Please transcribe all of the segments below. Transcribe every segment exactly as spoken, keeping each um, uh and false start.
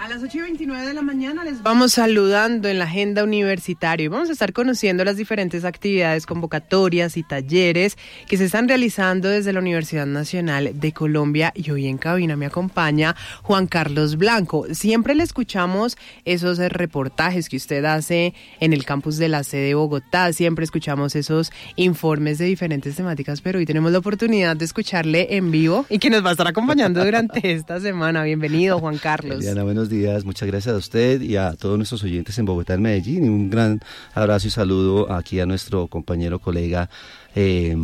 A las ocho y veintinueve de la mañana les vamos saludando en la agenda universitaria y vamos a estar conociendo las diferentes actividades, convocatorias y talleres que se están realizando desde la Universidad Nacional de Colombia. Y hoy en cabina me acompaña Juan Carlos Blanco. Siempre le escuchamos esos reportajes que usted hace en el campus de la sede de Bogotá, siempre escuchamos esos informes de diferentes temáticas, pero hoy tenemos la oportunidad de escucharle en vivo y que nos va a estar acompañando durante esta semana. Bienvenido, Juan Carlos. Diana, buenos días, muchas gracias a usted y a todos nuestros oyentes en Bogotá, en Medellín, y un gran abrazo y saludo aquí a nuestro compañero, colega eh,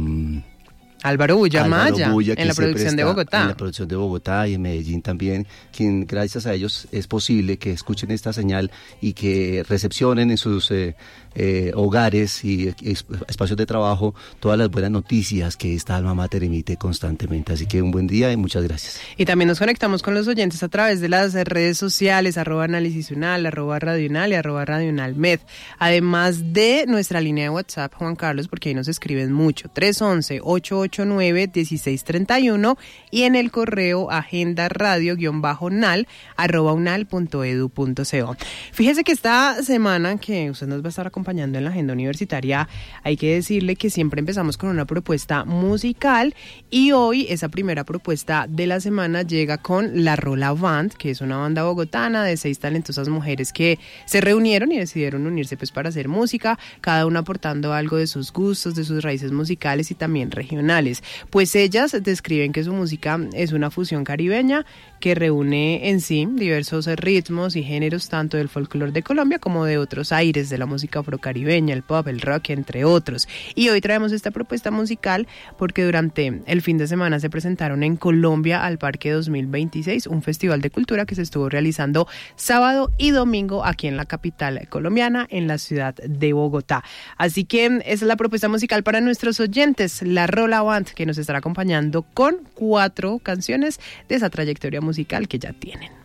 Álvaro Bulla Maya, Bulla, en la producción de Bogotá. En la producción de Bogotá y en Medellín también, quien gracias a ellos es posible que escuchen esta señal y que recepcionen en sus eh, eh, hogares y eh, espacios de trabajo todas las buenas noticias que esta alma mater emite constantemente. Así que un buen día y muchas gracias. Y también nos conectamos con los oyentes a través de las redes sociales, arroba análisis unal, arroba radio unal y arroba radio unal med. Además de nuestra línea de WhatsApp, Juan Carlos, porque ahí nos escriben mucho, tres once, ocho ocho nueve, dieciséis treinta y uno, y en el correo agenda radio guión bajo nal arroba unal punto edu punto co. Fíjese que esta semana que usted nos va a estar acompañando en la agenda universitaria, hay que decirle que siempre empezamos con una propuesta musical y hoy esa primera propuesta de la semana llega con La Rola Band, que es una banda bogotana de seis talentosas mujeres que se reunieron y decidieron unirse pues para hacer música, cada una aportando algo de sus gustos, de sus raíces musicales y también regionales. Pues ellas describen que su música es una fusión caribeña que reúne en sí diversos ritmos y géneros tanto del folclore de Colombia como de otros aires de la música afrocaribeña, el pop, el rock, entre otros. Y hoy traemos esta propuesta musical porque durante el fin de semana se presentaron en Colombia al Parque dos mil veintiséis, un festival de cultura que se estuvo realizando sábado y domingo aquí en la capital colombiana, en la ciudad de Bogotá. Así que esa es la propuesta musical para nuestros oyentes, La Rola Band, que nos estará acompañando con cuatro canciones de esa trayectoria musical que ya tienen.